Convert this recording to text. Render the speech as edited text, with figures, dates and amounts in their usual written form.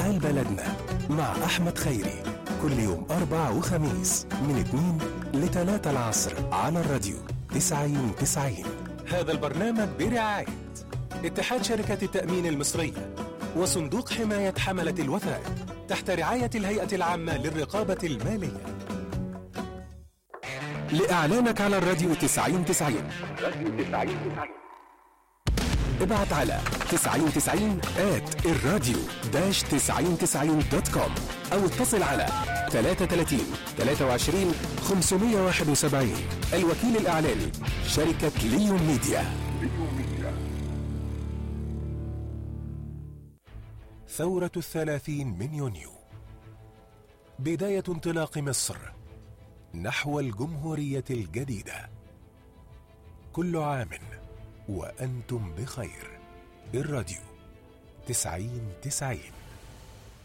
حال بلدنا مع أحمد خيري، كل يوم أربع وخميس من 2 ل 3 العصر على الراديو 90-90. هذا البرنامج برعاية اتحاد شركات التأمين المصرية وصندوق حماية حملة الوثائق تحت رعاية الهيئة العامة للرقابة المالية. لإعلانك على الراديو 90-90 ابعت على 9090@الراديو-9090.com أو اتصل على 33 23 571. الوكيل الإعلاني شركة ليون ميديا. ثورة 30 من يونيو، بداية انطلاق مصر نحو الجمهورية الجديدة. كل عام وأنتم بخير. الراديو 90-90.